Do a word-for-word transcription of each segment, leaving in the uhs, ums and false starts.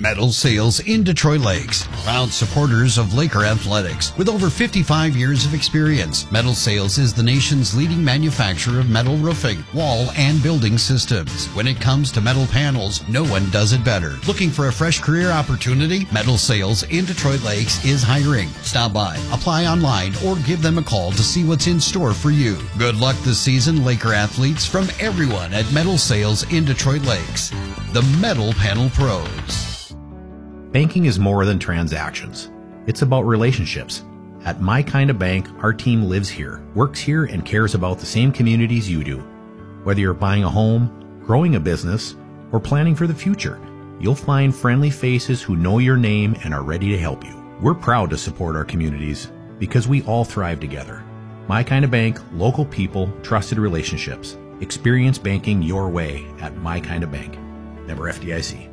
Metal Sales in Detroit Lakes. Proud supporters of Laker Athletics. With over fifty-five years of experience, Metal Sales is the nation's leading manufacturer of metal roofing, wall, and building systems. When it comes to metal panels, no one does it better. Looking for a fresh career opportunity? Metal Sales in Detroit Lakes is hiring. Stop by, apply online, or give them a call to see what's in store for you. Good luck this season, Laker athletes, from everyone at Metal Sales in Detroit Lakes. The Metal Panel Pros. Banking is more than transactions. It's about relationships. At My Kind of Bank, our team lives here, works here, and cares about the same communities you do. Whether you're buying a home, growing a business, or planning for the future, you'll find friendly faces who know your name and are ready to help you. We're proud to support our communities because we all thrive together. My Kind of Bank, local people, trusted relationships. Experience banking your way at My Kind of Bank. Member F D I C.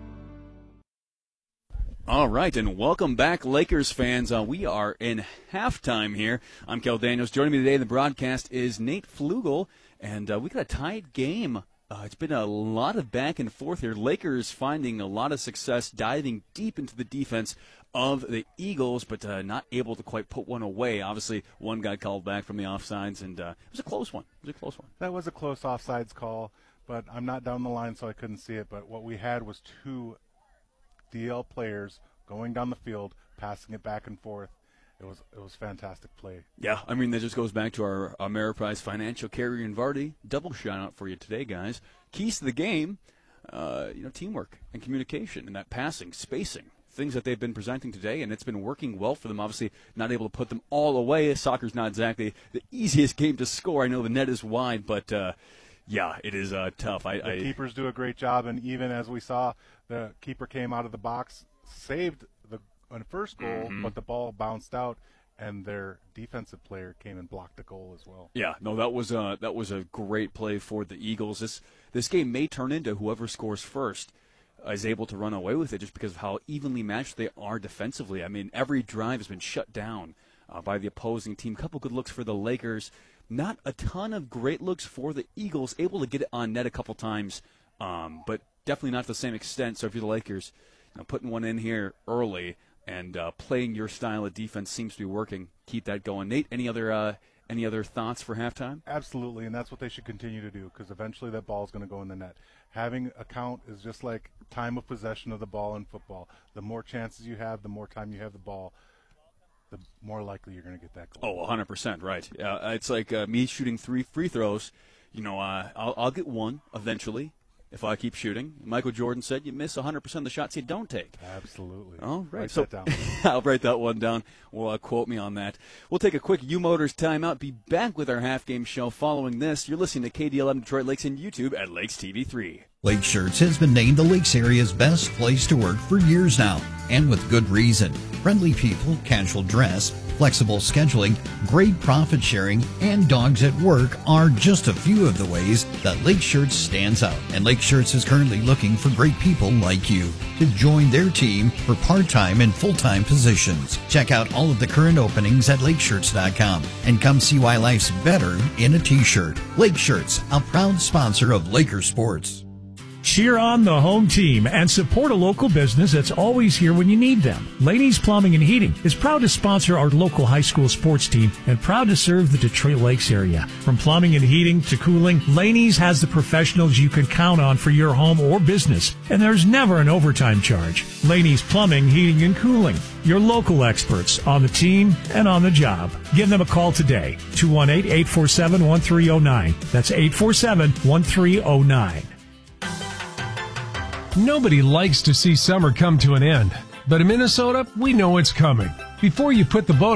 All right, and welcome back, Lakers fans. Uh, we are in halftime here. I'm Kel Daniels. Joining me today in the broadcast is Nate Flugel, and uh, we got a tied game. Uh, it's been a lot of back and forth here. Lakers finding a lot of success, diving deep into the defense of the Eagles, but uh, not able to quite put one away. Obviously, one got called back from the offsides, and uh, it was a close one. It was a close one. That was a close offsides call, but I'm not down the line, so I couldn't see it. But what we had was two D L players going down the field, passing it back and forth. It was it was fantastic play. Yeah, I mean, that just goes back to our Ameriprise Financial Carrier and Vardy. Double shout out for you today, guys. Keys to the game, uh, you know, teamwork and communication and that passing, spacing, things that they've been presenting today, and it's been working well for them. Obviously, not able to put them all away. Soccer's not exactly the easiest game to score. I know the net is wide, but uh, yeah, it is uh, tough. I, the I, keepers do a great job, and even as we saw, the keeper came out of the box, saved the first goal, mm-hmm. but the ball bounced out, and their defensive player came and blocked the goal as well. Yeah, no, that was a, that was a great play for the Eagles. This this game may turn into whoever scores first is able to run away with it just because of how evenly matched they are defensively. I mean, every drive has been shut down uh, by the opposing team. Couple good looks for the Lakers. Not a ton of great looks for the Eagles, able to get it on net a couple times, um, but definitely not to the same extent. So if you're the Lakers, you know, putting one in here early and uh, playing your style of defense seems to be working. Keep that going. Nate, any other uh, any other thoughts for halftime? Absolutely, and that's what they should continue to do, because eventually that ball is going to go in the net. Having a count is just like time of possession of the ball in football. The more chances you have, the more time you have the ball, the more likely you're going to get that goal. Oh, one hundred percent, right. Uh, it's like uh, me shooting three free throws. You know, uh, I'll, I'll get one eventually if I keep shooting. Michael Jordan said you miss one hundred percent of the shots you don't take. Absolutely. Oh, right. Write so that down. I'll write that one down. Well, uh, quote me on that. We'll take a quick U-Motors timeout. Be back with our half-game show following this. You're listening to K D L M Detroit Lakes and YouTube at Lakes T V three. Lake Shirts has been named the Lakes area's best place to work for years now, and with good reason. Friendly people, casual dress, flexible scheduling, great profit sharing, and dogs at work are just a few of the ways that Lake Shirts stands out. And Lake Shirts is currently looking for great people like you to join their team for part-time and full-time positions. Check out all of the current openings at lake shirts dot com and come see why life's better in a t-shirt. Lake Shirts, a proud sponsor of Laker Sports. Cheer on the home team and support a local business that's always here when you need them. Laney's Plumbing and Heating is proud to sponsor our local high school sports team and proud to serve the Detroit Lakes area. From plumbing and heating to cooling, Laney's has the professionals you can count on for your home or business, and there's never an overtime charge. Laney's Plumbing, Heating, and Cooling, your local experts on the team and on the job. Give them a call today, two one eight, eight four seven, one three zero nine. That's eight four seven, one three zero nine. Nobody likes to see summer come to an end, but in Minnesota, we know it's coming. Before you put the boat